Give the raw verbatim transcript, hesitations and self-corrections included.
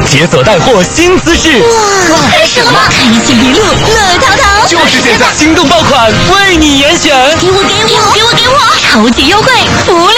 解锁带货新姿势。 哇，看什么？看一起一路乐淘淘， 就是现在，心动爆款为你严选， 给我给我给我给我，超级优惠福利